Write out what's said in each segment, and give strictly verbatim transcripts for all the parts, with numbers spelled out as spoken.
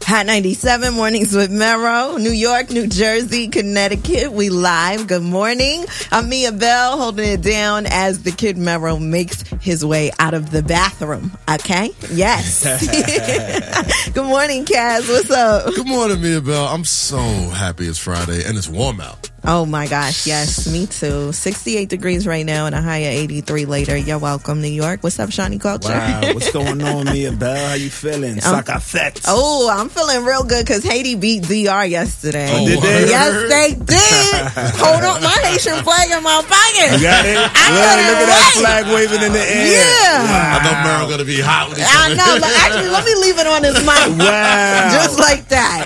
Hot ninety-seven, Mornings with Mero, New York, New Jersey, Connecticut. We live. Good morning. I'm Mia Bell, holding it down as the kid Mero makes his way out of the bathroom. Okay? Yes. Good morning, Kaz. What's up? Good morning, Mia Bell. I'm so happy it's Friday and it's warm out. Oh my gosh, yes, me too. sixty-eight degrees right now and a high of eighty-three later. You're welcome, New York. What's up, Shawnee Culture? Wow, what's going on, Mia Bell? How you feeling? Um, Saka Fett. Oh, I'm feeling real good because Haiti beat D R yesterday. Oh, did they? Yes, they did. Hold on, my Haitian flag in my pocket. You got it? I look, got it look at right. that flag waving in the air. Yeah. Wow. I know Merrill gonna be hot with I know. But actually, let me leave it on his mic. Wow. Just like that.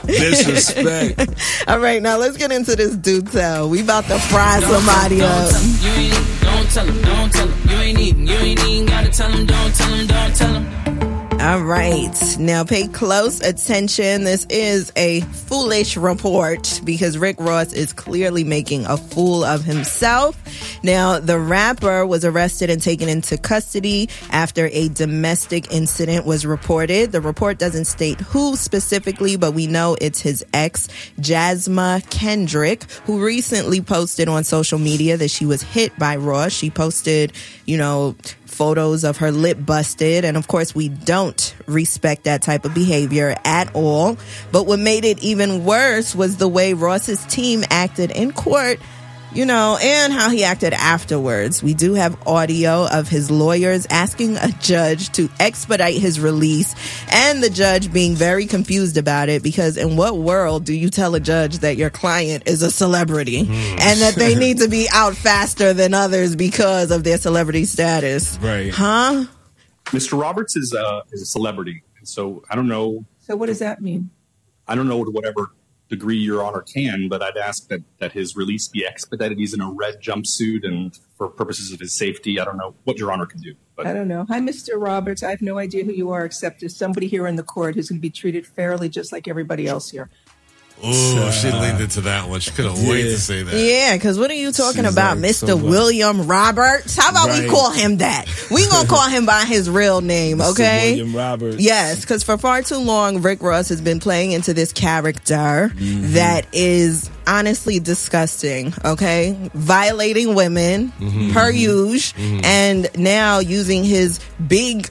Disrespect. All right, now let's get into this do tell. We about to fry Don't somebody tell up. him, you ain't even, don't tell him, don't tell him. You ain't even, you ain't even gotta tell him, don't tell him, don't tell him. All right. Now pay close attention. This is a foolish report because Rick Ross is clearly making a fool of himself. Now, the rapper was arrested and taken into custody after a domestic incident was reported. The report doesn't state who specifically, but we know it's his ex, Jasma Kendrick, who recently posted on social media that she was hit by Ross. She posted, you know, photos of her lip busted, and of course we don't respect that type of behavior at all. But what made it even worse was the way Ross's team acted in court, you know, and how he acted afterwards. We do have audio of his lawyers asking a judge to expedite his release, and the judge being very confused about it because in what world do you tell a judge that your client is a celebrity mm. and that they need to be out faster than others because of their celebrity status? Right. Huh? Mister Roberts is a, is a celebrity, so I don't know. So what does that mean? I don't know to whatever degree Your Honor can, but I'd ask that, that his release be expedited. He's in a red jumpsuit, and for purposes of his safety, I don't know what Your Honor can do. But I don't know. Hi, Mister Roberts. I have no idea who you are, except as somebody here in the court who's going to be treated fairly just like everybody else here. Oh, she leaned into that one. She couldn't Yeah. wait to say that. Yeah, because what are you talking She's about, like, Mister so what? William Roberts? How about we Right. call him that? We gonna call him by his real name, Mister okay? William Roberts. Yes, because for far too long, Rick Ross has been playing into this character Mm-hmm. that is honestly disgusting, okay? Violating women, Mm-hmm. per usual, and now using his big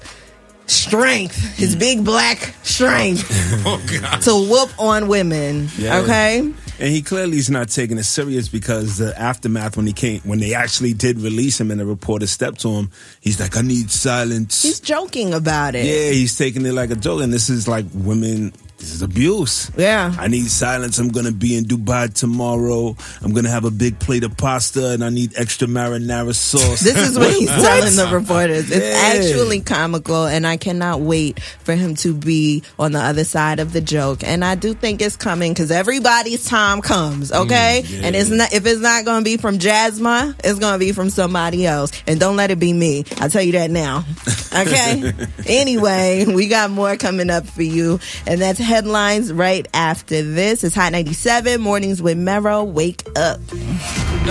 strength, his big black strength Oh God. to whoop on women, Yeah. okay? And he clearly is not taking it serious because the aftermath when he came, when they actually did release him and the reporter stepped to him, he's like, I need silence. He's joking about it. Yeah, he's taking it like a joke. And this is like women, this is abuse. Yeah. I need silence. I'm going to be in Dubai tomorrow. I'm going to have a big plate of pasta and I need extra marinara sauce. This is what he's What? telling the reporters. It's Yeah. actually comical, and I cannot wait for him to be on the other side of the joke. And I do think it's coming because everybody's time comes, okay? Mm, yeah. And it's not if it's not going to be from Jasma, it's going to be from somebody else. And don't let it be me. I'll tell you that now. Okay? Anyway, we got more coming up for you, and that's headlines right after this. It's Hot ninety-seven, Mornings with Mero. Wake up.